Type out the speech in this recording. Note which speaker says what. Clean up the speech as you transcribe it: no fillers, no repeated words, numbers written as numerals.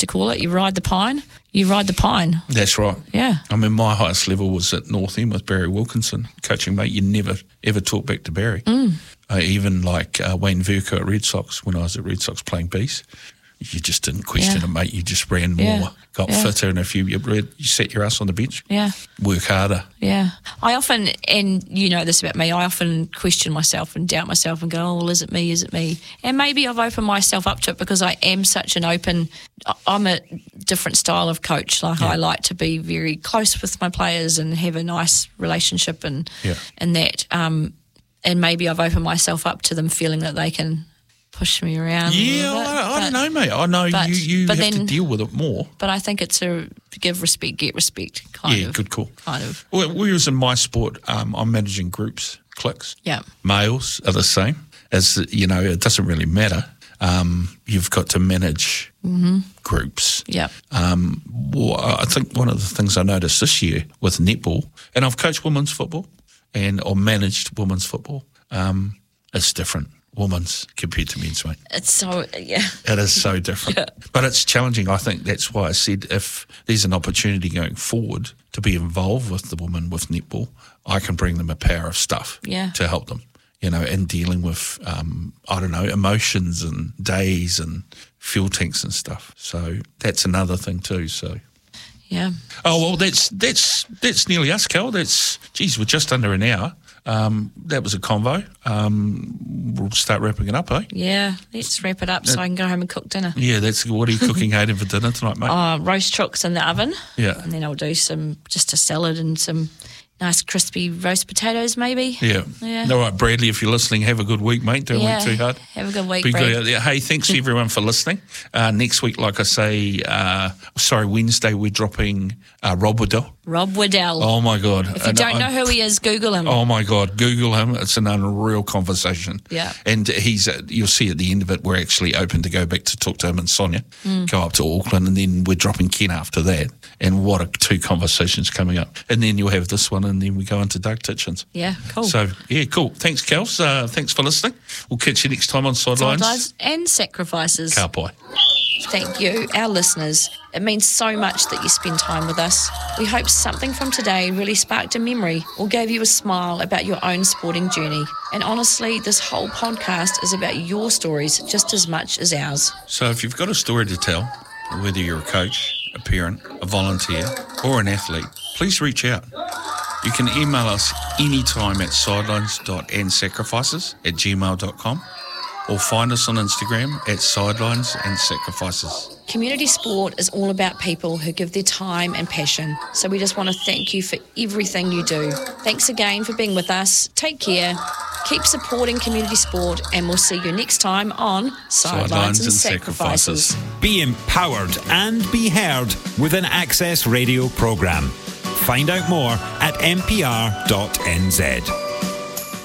Speaker 1: to call it. You ride the pine.
Speaker 2: That's right.
Speaker 1: Yeah.
Speaker 2: I mean, my highest level was at North End with Barry Wilkinson, coaching mate. You never, ever talk back to Barry. Even like Wayne Verco at Red Sox, when I was at Red Sox playing Beast, you just didn't question him, mate. You just ran more, got fitter, and if you sat your ass on the bench, work harder.
Speaker 1: Yeah. I often, and you know this about me, I often question myself and doubt myself and go, oh, well, is it me? Is it me? And maybe I've opened myself up to it because I am such an open, I'm a different style of coach. Like I like to be very close with my players and have a nice relationship and that. And maybe I've opened myself up to them feeling that they can push me around.
Speaker 2: Yeah, I don't know, mate. I know you have to deal with it more.
Speaker 1: But I think it's a give respect, get respect kind of.
Speaker 2: Yeah, good call.
Speaker 1: Kind of.
Speaker 2: Well, whereas in my sport, I'm managing groups, cliques.
Speaker 1: Yeah.
Speaker 2: Males are the same. As you know, it doesn't really matter. You've got to manage groups.
Speaker 1: Yeah.
Speaker 2: Well, I think one of the things I noticed this year with netball, and I've coached women's football or managed women's football, it's different. Women's compared to men's, mate.
Speaker 1: It's so,
Speaker 2: It is so different. But it's challenging. I think that's why I said if there's an opportunity going forward to be involved with the women with netball, I can bring them a power of stuff to help them, you know, in dealing with, emotions and days and fuel tanks and stuff. So that's another thing too, so.
Speaker 1: Yeah.
Speaker 2: Oh, well, that's nearly us, Cal. We're just under an hour. That was a convo. We'll start wrapping it up, eh?
Speaker 1: Yeah, let's wrap it up so I can go home and cook dinner.
Speaker 2: Yeah, what are you cooking, Hayden, for dinner tonight, mate?
Speaker 1: Roast chooks in the oven.
Speaker 2: Yeah.
Speaker 1: And then I'll do just a salad and some nice crispy roast potatoes maybe.
Speaker 2: Yeah. All right, Bradley, if you're listening, have a good week, mate. Don't work too hard.
Speaker 1: Have a good week,
Speaker 2: Be
Speaker 1: Brad.
Speaker 2: good out there. Hey, thanks everyone for listening. Next week, like I say, Wednesday, we're dropping Rob Waddell.
Speaker 1: Rob Waddell.
Speaker 2: Oh, my God.
Speaker 1: If you don't know who he is, Google him.
Speaker 2: Oh, my God. Google him. It's an unreal conversation.
Speaker 1: Yeah.
Speaker 2: And you'll see at the end of it, we're actually open to go back to talk to him and Sonia, go up to Auckland, and then we're dropping Ken after that. And what are two conversations coming up. And then you'll have this one, and then we go into Doug Titchens.
Speaker 1: Yeah, cool.
Speaker 2: So, yeah, cool. Thanks, Kels. Thanks for listening. We'll catch you next time on Sidelines.
Speaker 1: And Sacrifices.
Speaker 2: Cowboy.
Speaker 1: Thank you, our listeners. It means so much that you spend time with us. We hope something from today really sparked a memory or gave you a smile about your own sporting journey. And honestly, this whole podcast is about your stories just as much as ours.
Speaker 2: So if you've got a story to tell, whether you're a coach, a parent, a volunteer, or an athlete, please reach out. You can email us anytime at sidelines.andsacrifices@gmail.com or find us on Instagram at sidelinesandsacrifices.
Speaker 1: Community sport is all about people who give their time and passion. So we just want to thank you for everything you do. Thanks again for being with us. Take care. Keep supporting community sport, and we'll see you next time on Sidelines and Sacrifices.
Speaker 3: Be empowered and be heard with an Access Radio programme. Find out more at mpr.nz.